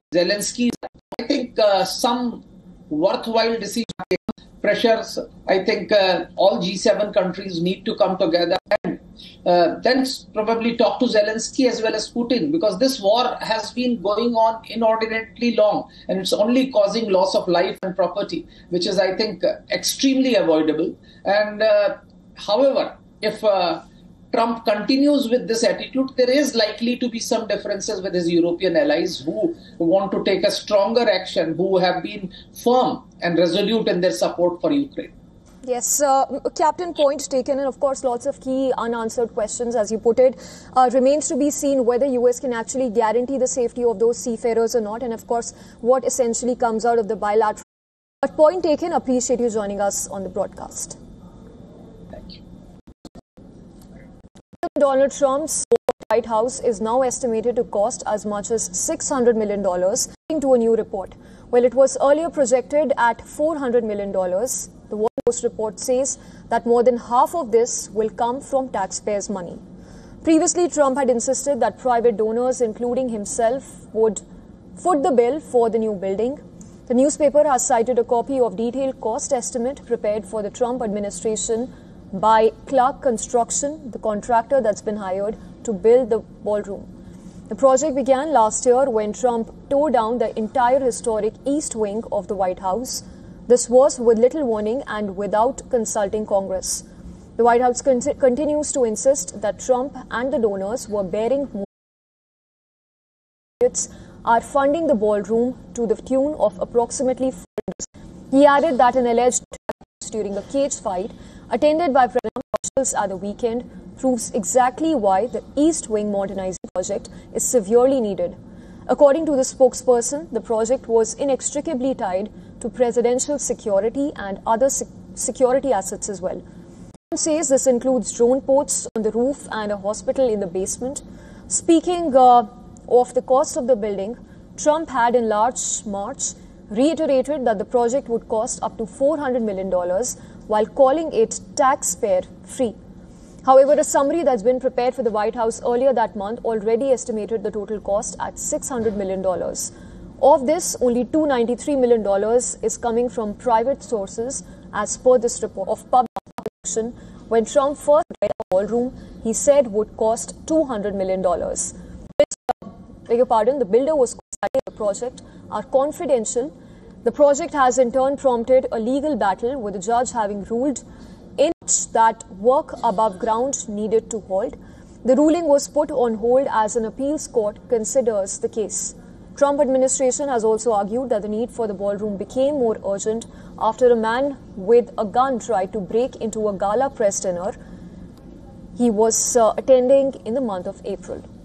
Zelensky. I think some worthwhile decision pressures. I think all G7 countries need to come together and then probably talk to Zelensky as well as Putin, because this war has been going on inordinately long and it's only causing loss of life and property, which is, I think, extremely avoidable. And however, if Trump continues with this attitude, there is likely to be some differences with his European allies who want to take a stronger action, who have been firm and resolute in their support for Ukraine. Yes, Captain, point taken, and of course lots of key unanswered questions, as you put it. Remains to be seen whether US can actually guarantee the safety of those seafarers or not, and of course what essentially comes out of the bilateral. But point taken, appreciate you joining us on the broadcast. Thank you. Donald Trump's White House is now estimated to cost as much as $600 million, according to a new report. Well, it was earlier projected at $400 million. The Washington Post report says that more than half of this will come from taxpayers' money. Previously, Trump had insisted that private donors, including himself, would foot the bill for the new building. The newspaper has cited a copy of detailed cost estimate prepared for the Trump administration by Clark Construction, the contractor that's been hired to build the ballroom. The project began last year when Trump tore down the entire historic East Wing of the White House. This was with little warning and without consulting Congress. The White House continues to insist that Trump and the donors were bearing more are funding the ballroom to the tune of approximately $4 million. He added that an alleged during a cage fight attended by President officials at the weekend proves exactly why the East Wing modernizing project is severely needed. According to the spokesperson, the project was inextricably tied to presidential security and other security assets as well. Trump says this includes drone ports on the roof and a hospital in the basement. Speaking of the cost of the building, Trump had in large March reiterated that the project would cost up to $400 million while calling it taxpayer-free. However, a summary that's been prepared for the White House earlier that month already estimated the total cost at $600 million. Of this, only $293 million is coming from private sources, as per this report of public production. When Trump first read a ballroom, he said would cost $200 million. The builder was citing the project are confidential. The project has in turn prompted a legal battle, with the judge having ruled in that work above ground needed to halt. The ruling was put on hold as an appeals court considers the case. Trump administration has also argued that the need for the ballroom became more urgent after a man with a gun tried to break into a gala press dinner he was attending in the month of April.